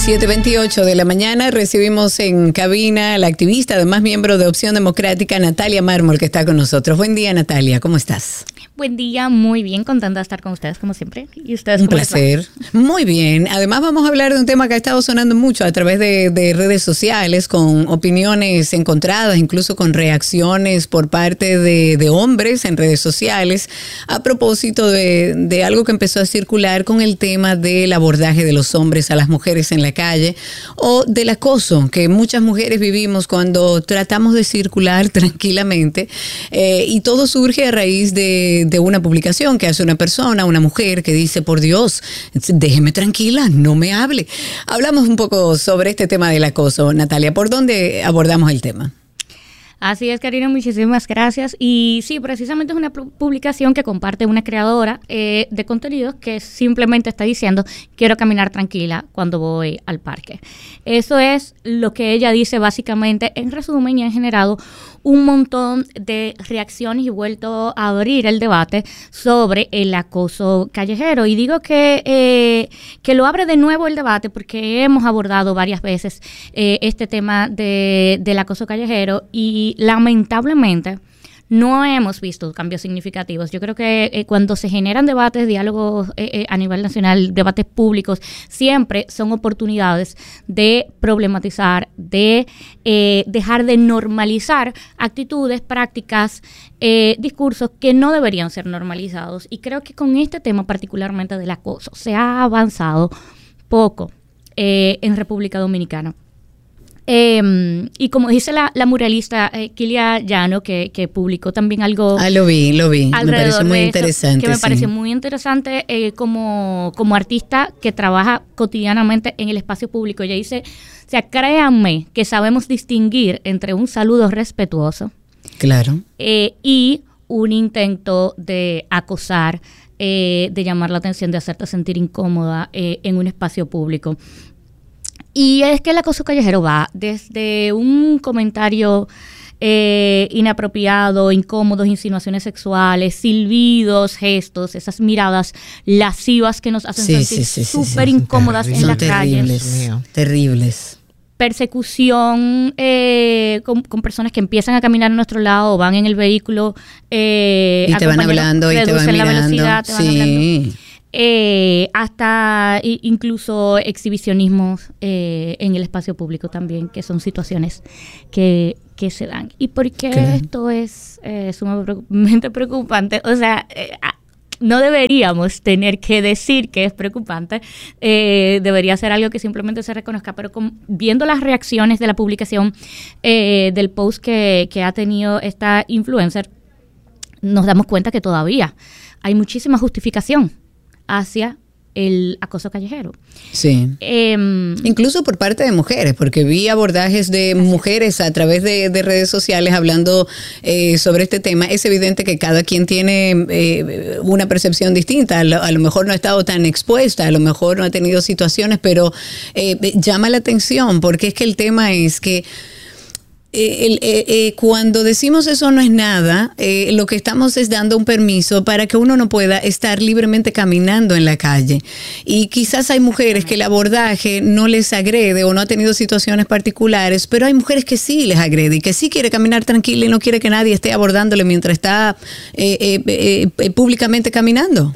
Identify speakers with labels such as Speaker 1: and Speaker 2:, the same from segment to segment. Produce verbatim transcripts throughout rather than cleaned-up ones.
Speaker 1: siete veintiocho de la mañana recibimos en cabina a la activista, además miembro de Opción Democrática, Natalia Mármol, que está con nosotros. Buen día, Natalia, ¿cómo estás?
Speaker 2: Buen día, muy bien, contenta de estar con ustedes como siempre. ¿Y ustedes?
Speaker 1: Un placer. Muy bien. Además vamos a hablar de un tema que ha estado sonando mucho a través de, de redes sociales, con opiniones encontradas, incluso con reacciones por parte de, de hombres en redes sociales, a propósito de, de algo que empezó a circular con el tema del abordaje de los hombres a las mujeres en la calle, o del acoso que muchas mujeres vivimos cuando tratamos de circular tranquilamente, eh, y todo surge a raíz de de una publicación que hace una persona, una mujer, que dice: por Dios, déjeme tranquila, no me hable. Hablamos un poco sobre este tema del acoso, Natalia. ¿Por dónde abordamos el tema?
Speaker 2: Así es, Karina, muchísimas gracias. Y sí, precisamente es una publicación que comparte una creadora eh, de contenidos que simplemente está diciendo: quiero caminar tranquila cuando voy al parque. Eso es lo que ella dice básicamente. En resumen, y han generado un montón de reacciones y vuelto a abrir el debate sobre el acoso callejero. Y digo que, eh, que lo abre de nuevo el debate porque hemos abordado varias veces eh, este tema de, del acoso callejero y lamentablemente no hemos visto cambios significativos. Yo creo que eh, cuando se generan debates, diálogos eh, eh, a nivel nacional, debates públicos, siempre son oportunidades de problematizar, de eh, dejar de normalizar actitudes, prácticas, eh, discursos que no deberían ser normalizados. Y creo que con este tema particularmente del acoso se ha avanzado poco eh, en República Dominicana. Eh, y como dice la, la muralista eh, Kilia Llano, que, que publicó también algo.
Speaker 1: Ah, lo vi, lo vi. Me pareció muy eso, interesante.
Speaker 2: Que me
Speaker 1: sí.
Speaker 2: pareció muy interesante eh, como, como artista que trabaja cotidianamente en el espacio público. Ella dice: o sea, créanme que sabemos distinguir entre un saludo respetuoso.
Speaker 1: Claro.
Speaker 2: Eh, y un intento de acosar, eh, de llamar la atención, de hacerte sentir incómoda eh, en un espacio público. Y es que el acoso callejero va desde un comentario eh, inapropiado, incómodos, insinuaciones sexuales, silbidos, gestos, esas miradas lascivas que nos hacen
Speaker 1: sí,
Speaker 2: sentir
Speaker 1: sí, sí,
Speaker 2: súper
Speaker 1: sí, sí,
Speaker 2: incómodas en las
Speaker 1: terribles,
Speaker 2: calles.
Speaker 1: Terribles.
Speaker 2: Persecución eh, con, con personas que empiezan a caminar a nuestro lado o van en el vehículo. Eh,
Speaker 1: y te van hablando y te van mirando.
Speaker 2: La velocidad, te van
Speaker 1: sí.
Speaker 2: hablando. Eh, hasta incluso exhibicionismos eh, en el espacio público también, que son situaciones que, que se dan. ¿Y por qué claro. esto es eh, sumamente preocupante? O sea, eh, no deberíamos tener que decir que es preocupante, eh, debería ser algo que simplemente se reconozca, pero con, viendo las reacciones de la publicación eh, del post que, que ha tenido esta influencer, nos damos cuenta que todavía hay muchísima justificación hacia el acoso callejero.
Speaker 1: Sí.
Speaker 2: Eh,
Speaker 1: Incluso por parte de mujeres, porque vi abordajes de mujeres a través de, de redes sociales hablando eh, sobre este tema. Es evidente que cada quien tiene eh, una percepción distinta. A lo, a lo mejor no ha estado tan expuesta, a lo mejor no ha tenido situaciones, pero eh, llama la atención porque es que el tema es que Eh, el, eh, eh, cuando decimos eso no es nada, eh, lo que estamos es dando un permiso para que uno no pueda estar libremente caminando en la calle. Y quizás hay mujeres que el abordaje no les agrede o no ha tenido situaciones particulares, pero hay mujeres que sí les agrede y que sí quiere caminar tranquila y no quiere que nadie esté abordándole mientras está eh, eh, eh, eh, públicamente caminando.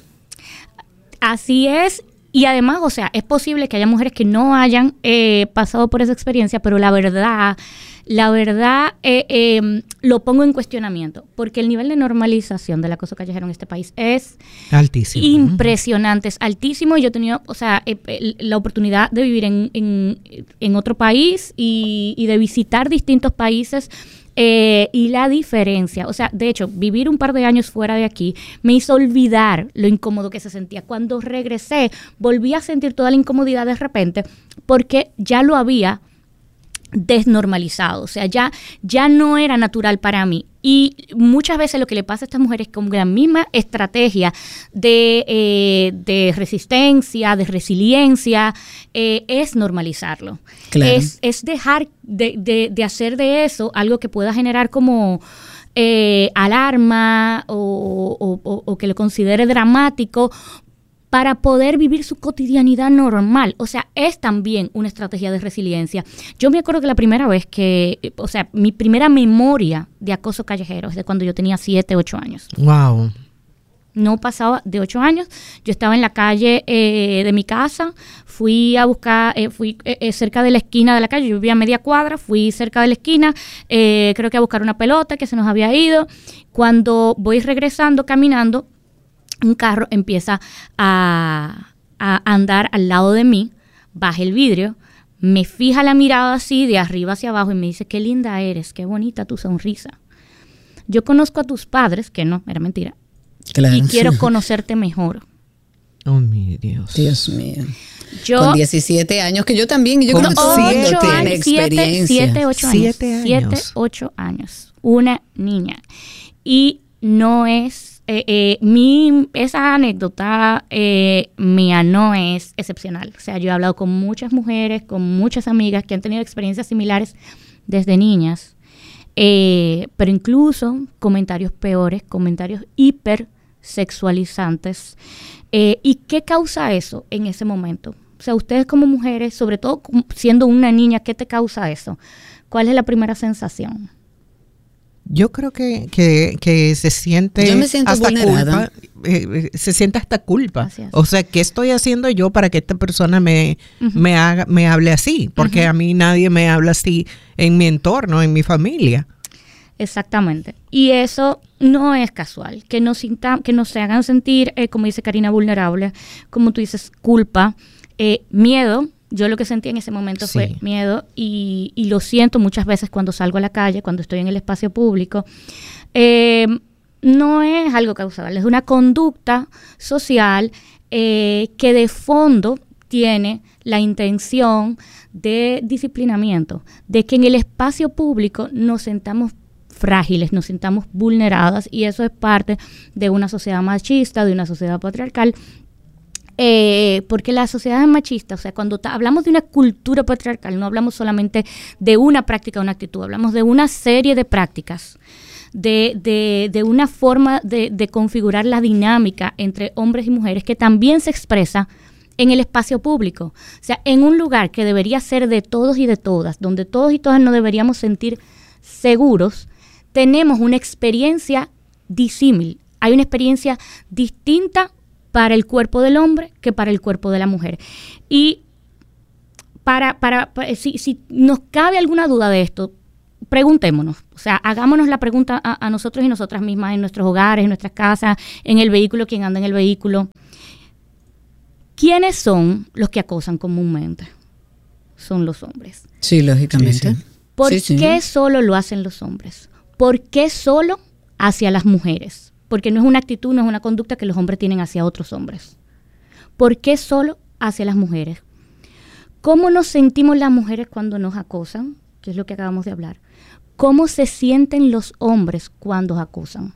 Speaker 2: Así es. Y además, o sea, es posible que haya mujeres que no hayan eh, pasado por esa experiencia, pero la verdad, la verdad eh, eh, lo pongo en cuestionamiento, porque el nivel de normalización del acoso callejero en este país es
Speaker 3: altísimo,
Speaker 2: impresionante, es altísimo. Yo he tenido, o sea, eh, eh, la oportunidad de vivir en, en, en otro país y, y de visitar distintos países. Eh, y la diferencia, o sea, de hecho, vivir un par de años fuera de aquí me hizo olvidar lo incómodo que se sentía. Cuando regresé, volví a sentir toda la incomodidad de repente porque ya lo había desnormalizado, o sea, ya, ya no era natural para mí. Y muchas veces lo que le pasa a estas mujeres con la misma estrategia de, eh, de resistencia, de resiliencia, eh, es normalizarlo.
Speaker 1: Claro.
Speaker 2: Es, es dejar de, de, de hacer de eso algo que pueda generar como eh, alarma o, o, o, o que lo considere dramático, para poder vivir su cotidianidad normal. O sea, es también una estrategia de resiliencia. Yo me acuerdo que la primera vez que, o sea, mi primera memoria de acoso callejero es de cuando yo tenía siete, ocho años.
Speaker 3: Wow.
Speaker 2: No pasaba de ocho años. Yo estaba en la calle eh, de mi casa, fui a buscar, eh, fui eh, cerca de la esquina de la calle, yo vivía a media cuadra, fui cerca de la esquina, eh, creo que a buscar una pelota que se nos había ido. Cuando voy regresando, caminando, un carro empieza a, a andar al lado de mí, baja el vidrio, me fija la mirada así de arriba hacia abajo y me dice, qué linda eres, qué bonita tu sonrisa. Yo conozco a tus padres, que no, era mentira. Claro. Y quiero conocerte mejor.
Speaker 3: Oh, mi Dios.
Speaker 1: Dios mío.
Speaker 2: Yo,
Speaker 1: con diecisiete años, que yo también, yo creo que todo el mundo tiene experiencia.
Speaker 2: siete, ocho años. siete, ocho años. Una niña. Y no es, eh, eh, mi, esa anécdota eh, mía no es excepcional. O sea, yo he hablado con muchas mujeres, con muchas amigas que han tenido experiencias similares desde niñas. Eh, pero incluso comentarios peores, comentarios hipersexualizantes. Eh, ¿Y qué causa eso en ese momento? O sea, ustedes como mujeres, sobre todo siendo una niña, ¿qué te causa eso? ¿Cuál es la primera sensación?
Speaker 3: Yo creo que, que, que se siente
Speaker 1: yo me siento
Speaker 3: hasta
Speaker 1: vulnerada.
Speaker 3: culpa, eh, se siente hasta culpa. O sea, ¿qué estoy haciendo yo para que esta persona me, uh-huh. me haga, me hable así? Porque uh-huh. a mí nadie me habla así en mi entorno, en mi familia.
Speaker 2: Exactamente. Y eso no es casual. Que nos, sinta, que nos se hagan sentir, eh, como dice Karina, vulnerables, como tú dices, culpa, eh, miedo. Yo lo que sentí en ese momento sí. fue miedo y, y lo siento muchas veces cuando salgo a la calle, cuando estoy en el espacio público. Eh, no es algo causal, es una conducta social eh, que de fondo tiene la intención de disciplinamiento, de que en el espacio público nos sentamos frágiles, nos sintamos vulneradas, y eso es parte de una sociedad machista, de una sociedad patriarcal. Eh, porque la sociedad es machista, o sea, cuando ta- hablamos de una cultura patriarcal, no hablamos solamente de una práctica o una actitud, hablamos de una serie de prácticas, de, de, de una forma de, de configurar la dinámica entre hombres y mujeres que también se expresa en el espacio público. O sea, en un lugar que debería ser de todos y de todas, donde todos y todas nos deberíamos sentir seguros, tenemos una experiencia disímil, hay una experiencia distinta para el cuerpo del hombre que para el cuerpo de la mujer. Y para, para, para si, si nos cabe alguna duda de esto, preguntémonos, o sea, hagámonos la pregunta a, a nosotros y nosotras mismas en nuestros hogares, en nuestras casas, en el vehículo, quien anda en el vehículo. ¿Quiénes son los que acosan comúnmente? Son los hombres.
Speaker 1: Sí, lógicamente.
Speaker 2: Sí, sí. ¿Por
Speaker 1: sí,
Speaker 2: qué
Speaker 1: sí.
Speaker 2: solo lo hacen los hombres? ¿Por qué solo hacia las mujeres? Porque no es una actitud, no es una conducta que los hombres tienen hacia otros hombres. ¿Por qué solo hacia las mujeres? ¿Cómo nos sentimos las mujeres cuando nos acosan? Que es lo que acabamos de hablar. ¿Cómo se sienten los hombres cuando acosan?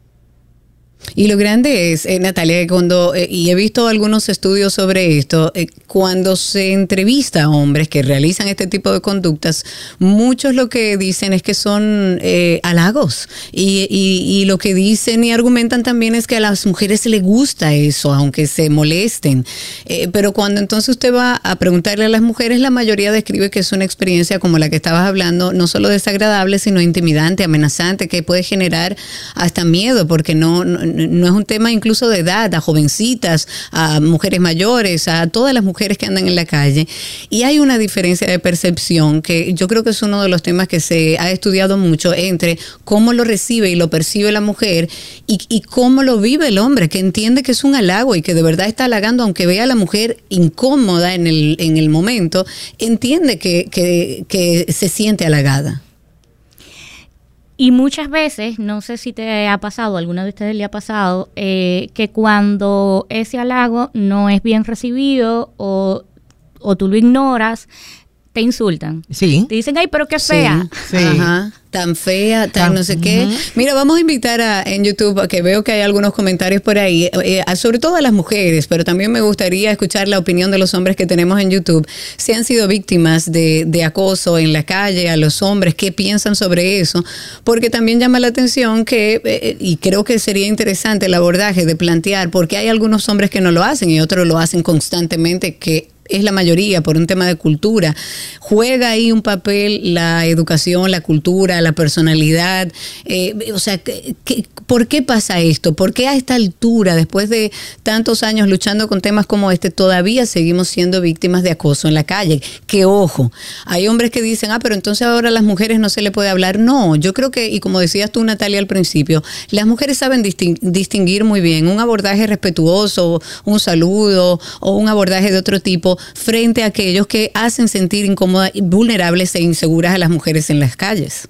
Speaker 1: Y lo grande es, eh, Natalia, que cuando, eh, y he visto algunos estudios sobre esto, eh, cuando se entrevista a hombres que realizan este tipo de conductas, muchos lo que dicen es que son eh, halagos. Y, y, y lo que dicen y argumentan también es que a las mujeres les gusta eso, aunque se molesten. Eh, pero cuando entonces usted va a preguntarle a las mujeres, la mayoría describe que es una experiencia como la que estabas hablando, no solo desagradable, sino intimidante, amenazante, que puede generar hasta miedo, porque no... no no es un tema incluso de edad, a jovencitas, a mujeres mayores, a todas las mujeres que andan en la calle. Y hay una diferencia de percepción que yo creo que es uno de los temas que se ha estudiado mucho entre cómo lo recibe y lo percibe la mujer y, y cómo lo vive el hombre, que entiende que es un halago y que de verdad está halagando, aunque vea a la mujer incómoda en el, en el momento, entiende que, que, que se siente halagada.
Speaker 2: Y muchas veces, no sé si te ha pasado, a alguna de ustedes le ha pasado, eh, que cuando ese halago no es bien recibido o, o tú lo ignoras, te insultan.
Speaker 3: Sí.
Speaker 2: Te dicen, ay, pero qué fea.
Speaker 1: Sí, sí. Ajá. Tan fea, tan no sé qué. Mira, vamos a invitar a, en YouTube, que veo que hay algunos comentarios por ahí, eh, sobre todo a las mujeres, pero también me gustaría escuchar la opinión de los hombres que tenemos en YouTube. Si han sido víctimas de, de acoso en la calle, a los hombres, ¿qué piensan sobre eso? Porque también llama la atención que, eh, y creo que sería interesante el abordaje de plantear, porque hay algunos hombres que no lo hacen y otros lo hacen constantemente, que es la mayoría por un tema de cultura. Juega ahí un papel la educación, la cultura, la personalidad. Eh, o sea, ¿qué, qué, ¿por qué pasa esto? ¿Por qué a esta altura, después de tantos años luchando con temas como este, todavía seguimos siendo víctimas de acoso en la calle? Que ojo, hay hombres que dicen, ah, pero entonces ahora a las mujeres no se le puede hablar. No, yo creo que, y como decías tú, Natalia, al principio, las mujeres saben disting- distinguir muy bien un abordaje respetuoso, un saludo o un abordaje de otro tipo, frente a aquellos que hacen sentir incómodas, vulnerables e inseguras a las mujeres en las calles.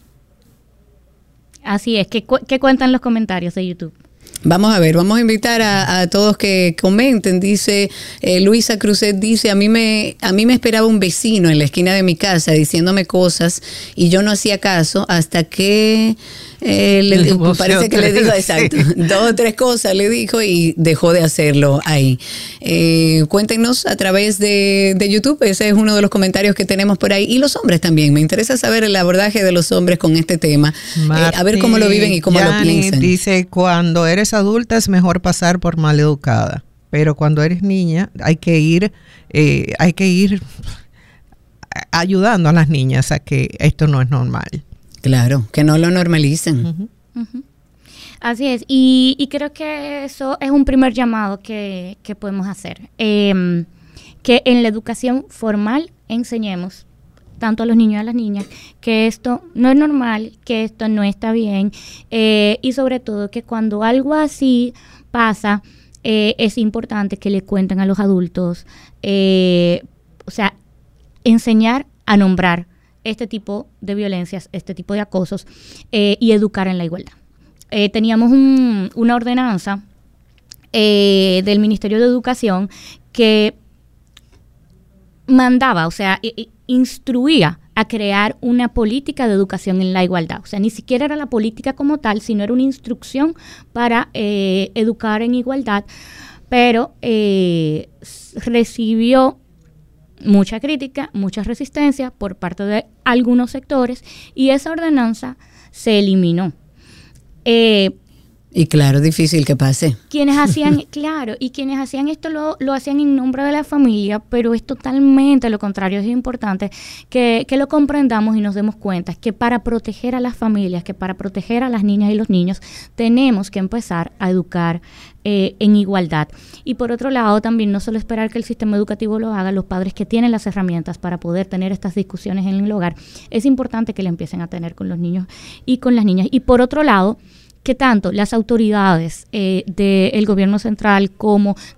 Speaker 2: Así es. ¿Qué, cu- qué cuentan los comentarios de YouTube?
Speaker 1: Vamos a ver, vamos a invitar a, a todos que comenten. Dice eh, Luisa Cruzet, dice, a mí me a mí me esperaba un vecino en la esquina de mi casa diciéndome cosas y yo no hacía caso hasta que eh, le, parece que le dijo, exacto, dos o tres cosas le dijo y dejó de hacerlo ahí. Eh, cuéntenos a través de, de YouTube, ese es uno de los comentarios que tenemos por ahí. Y los hombres también, me interesa saber el abordaje de los hombres con este tema, eh, a ver cómo lo viven y cómo
Speaker 3: Yani
Speaker 1: lo piensan.
Speaker 3: Dice, cuando eres adulta es mejor pasar por maleducada, pero cuando eres niña hay que ir, eh, hay que ir ayudando a las niñas a que esto no es normal.
Speaker 1: Claro, que no lo normalicen.
Speaker 2: Uh-huh. Uh-huh. Así es, y, y creo que eso es un primer llamado que, que podemos hacer, eh, que en la educación formal enseñemos tanto a los niños y a las niñas que esto no es normal, que esto no está bien, eh, y sobre todo que cuando algo así pasa, eh, es importante que le cuenten a los adultos, eh, o sea, enseñar a nombrar este tipo de violencias, este tipo de acosos, eh, y educar en la igualdad. Eh, teníamos un, una ordenanza eh, del Ministerio de Educación que mandaba, o sea, i- instruía a crear una política de educación en la igualdad. O sea, ni siquiera era la política como tal, sino era una instrucción para eh, educar en igualdad, pero eh, recibió mucha crítica, mucha resistencia por parte de algunos sectores y esa ordenanza se eliminó. Eh,
Speaker 1: y claro, difícil que pase.
Speaker 2: Quienes hacían, claro, y quienes hacían esto lo, lo hacían en nombre de la familia, pero es totalmente lo contrario. Es importante que, que lo comprendamos y nos demos cuenta que para proteger a las familias, que para proteger a las niñas y los niños, tenemos que empezar a educar eh, en igualdad. Y por otro lado, también no solo esperar que el sistema educativo lo haga, los padres que tienen las herramientas para poder tener estas discusiones en el hogar, es importante que la empiecen a tener con los niños y con las niñas. Y por otro lado, que tanto las autoridades eh, del gobierno central como